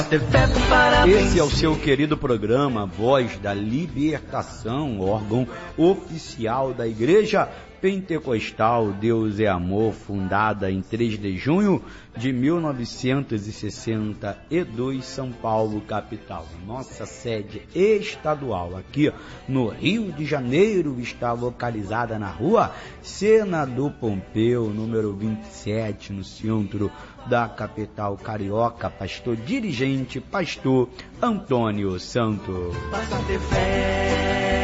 Esse é o seu querido programa Voz da Libertação, órgão oficial da Igreja Pentecostal Deus é Amor, fundada em 3 de junho de 1962, São Paulo, capital. Nossa sede estadual aqui no Rio de Janeiro está localizada na rua Senador Pompeu, número 27, no centro da capital carioca. Pastor dirigente, pastor Antônio Santos. Basta ter fé.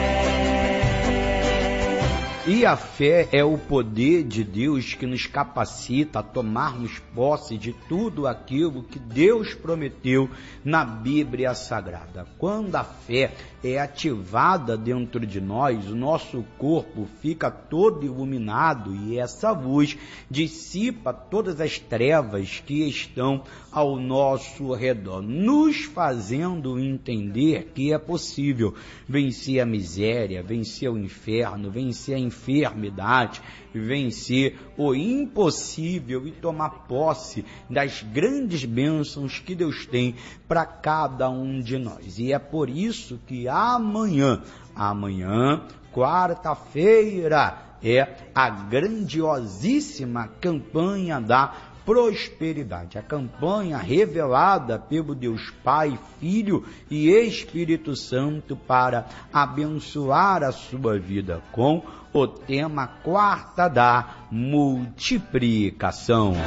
E a fé é o poder de Deus que nos capacita a tomarmos posse de tudo aquilo que Deus prometeu na Bíblia Sagrada. Quando a fé é ativada dentro de nós, o nosso corpo fica todo iluminado e essa luz dissipa todas as trevas que estão ao nosso redor, nos fazendo entender que é possível vencer a miséria, vencer o inferno, vencer a enfermidade, vencer o impossível e tomar posse das grandes bênçãos que Deus tem para cada um de nós. E é por isso que amanhã, quarta-feira, é a grandiosíssima campanha da prosperidade, a campanha revelada pelo Deus Pai, Filho e Espírito Santo para abençoar a sua vida com o tema Quarta da Multiplicação.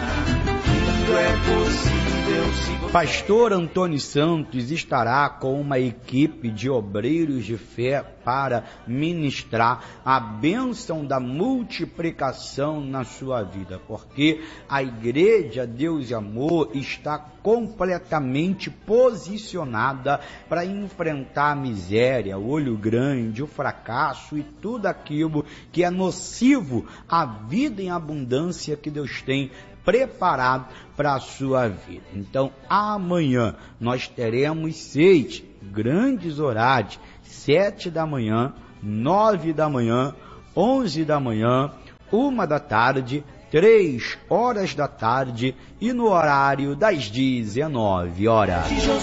Pastor Antônio Santos estará com uma equipe de obreiros de fé para ministrar a bênção da multiplicação na sua vida, porque a Igreja Deus e Amor está completamente posicionada para enfrentar a miséria, o olho grande, o fracasso e tudo aquilo que é nocivo à vida em abundância que Deus tem preparado para a sua vida. Então, amanhã nós teremos 6 grandes horários: 7 da manhã, 9 da manhã, 11 da manhã, 1 da tarde, 3 horas da tarde e no horário das 19 horas.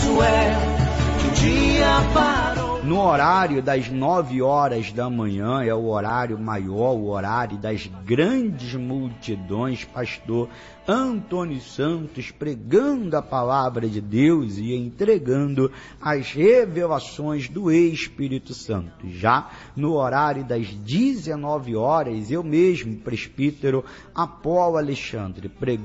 No horário das 9 horas da manhã é o horário maior, o horário das grandes multidões, pastor Antônio Santos pregando a palavra de Deus e entregando as revelações do Espírito Santo. Já no horário das 19 horas, eu mesmo, presbítero Apolo Alexandre, pregando